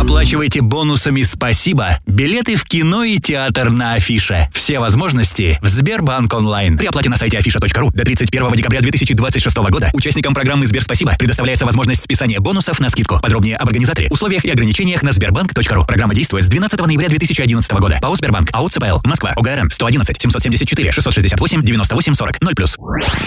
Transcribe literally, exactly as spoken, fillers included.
Оплачивайте бонусами «Спасибо» билеты в кино и театр на Афише. Все возможности в Сбербанк онлайн. При оплате на сайте афиша точка ру до тридцать первого декабря две тысячи двадцать шестого года участникам программы «Сберспасибо» предоставляется возможность списания бонусов на скидку. Подробнее об организаторе, условиях и ограничениях на сбербанк точка ру. Программа действует с двенадцатого ноября две тысячи одиннадцатого года. ПАО «Сбербанк». АО «ЦПЛ». Москва. ОГРН сто одиннадцать семьсот семьдесят четыре шестьсот шестьдесят восемь девяносто восемь сорок ноль плюс.